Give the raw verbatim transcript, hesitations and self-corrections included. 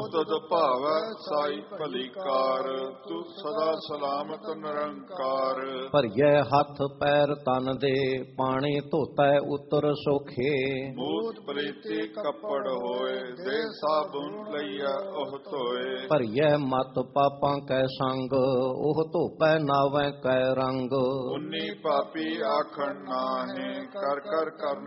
ਤੁਧ ਭਾਵੈ ਸਾਈ ਭਲੀ ਕਾਰ, ਤੂੰ ਸਦਾ ਸਲਾਮਤ ਨਿਰੰਕਾਰ। ਭਰੀਐ ਹੱਥ ਪੈਰ ਤਨ ਦੇ, ਪਾਣੀ ਧੋਤੈ ਉਤਰ ਸੋਖੇ। ਮੂਤ ਪ੍ਰੀਤੀ ਕੱਪੜ ਹੋਏ, ਦੇ ਸਾਬੁਨ ਲਈਐ ਉਹ ਧੋਏ। ਭਰੀਐ ਮਤ ਪਾਪਾਂ ਕੈ ਸੰਗ, ਉਹ ਧੋਪੈ ਨਾਵੈ ਕੈ ਰੰਗ। ਉਨੀ ਪਾਪੀ ਆਖਣ ਨਾਹੀਂ, ਕਰ ਕਰ ਕਰਨਾ